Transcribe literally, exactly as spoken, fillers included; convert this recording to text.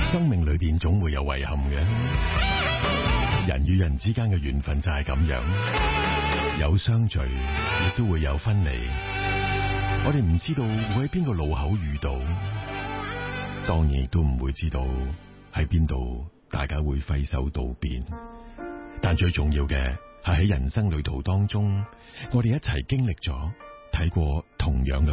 生命裏邊總會有遺憾嘅，人與人之間嘅緣分就係咁樣，有相聚，亦都會有分離。我哋唔知道會喺邊個路口遇到，當然亦都唔會知道喺邊度大家會揮手道別。但最重要嘅係喺人生旅途當中，我哋一齊經歷咗，睇過同樣嘅